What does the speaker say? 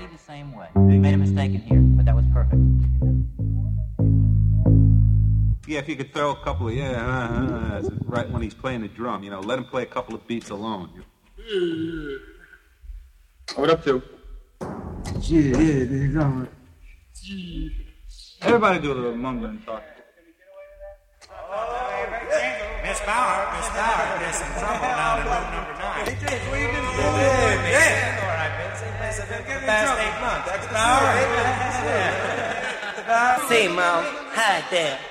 exactly the same way. We made a mistake in here, but that was perfect. Yeah, if you could throw a couple of right when he's playing the drum, let him play a couple of beats alone. What up to? Yeah. Everybody do a little mumbling talk. Miss Bauer, there's some trouble down in room number 9. Hey, James, what are you going to do? Yeah. All right, Vince. For the past 8 months. That's Bauer. Say, Miles, hi there.